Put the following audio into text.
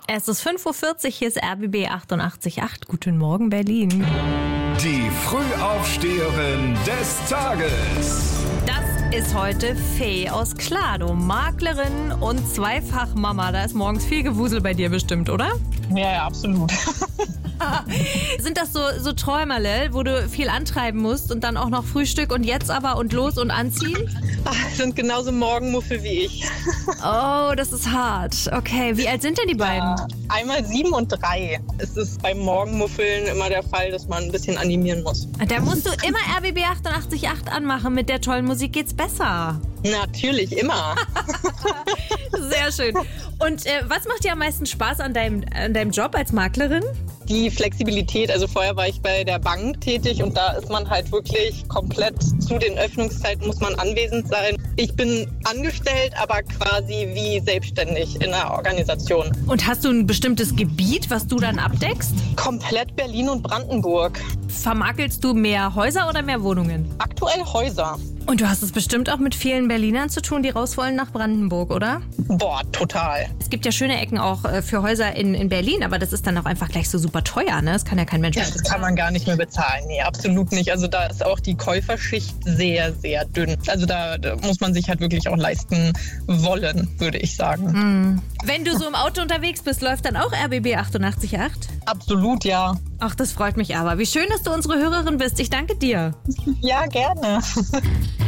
Es ist 5:40 Uhr, hier ist RBB 88.8. Guten Morgen, Berlin. Die Frühaufsteherin des Tages. Das ist heute Fee aus Klado, Maklerin und Zweifachmama. Da ist morgens viel Gewusel bei dir bestimmt, oder? Ja, absolut. Sind das so Träumerle, wo du viel antreiben musst und dann auch noch Frühstück und jetzt aber und los und anziehen? Sind genauso Morgenmuffel wie ich. Oh, das ist hart. Okay, wie alt sind denn die beiden? Einmal 7 und 3. Es ist beim Morgenmuffeln immer der Fall, dass man ein bisschen animieren muss. Da musst du immer RBB 88.8 anmachen. Mit der tollen Musik geht's besser. Natürlich, immer. Sehr schön. Und was macht dir am meisten Spaß an deinem Job als Maklerin? Die Flexibilität, also vorher war ich bei der Bank tätig und da ist man halt wirklich komplett zu den Öffnungszeiten muss man anwesend sein. Ich bin angestellt, aber quasi wie selbstständig in der Organisation. Und hast du ein bestimmtes Gebiet, was du dann abdeckst? Komplett Berlin und Brandenburg. Vermakelst du mehr Häuser oder mehr Wohnungen? Aktuell Häuser. Und du hast es bestimmt auch mit vielen Berlinern zu tun, die raus wollen nach Brandenburg, oder? Boah, total. Es gibt ja schöne Ecken auch für Häuser in Berlin, aber das ist dann auch einfach gleich so super teuer, ne? Das kann ja kein Mensch mehr Das bezahlen. kann man gar nicht mehr bezahlen. Nee, absolut nicht. Also da ist auch die Käuferschicht sehr, sehr dünn. Also da muss man sich halt wirklich auch leisten wollen, würde ich sagen. Wenn du so im Auto unterwegs bist, läuft dann auch RBB 88.8? Absolut, ja. Ach, das freut mich aber. Wie schön, dass du unsere Hörerin bist. Ich danke dir. Ja, gerne.